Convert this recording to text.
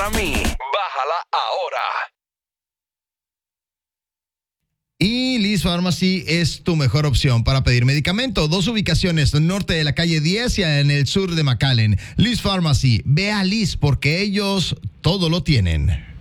para mí. Bájala ahora. Y Liz Pharmacy es tu mejor opción para pedir medicamento. 2 ubicaciones, norte de la calle 10 y en el sur de McAllen. Liz Pharmacy, ve a Liz porque ellos todo lo tienen.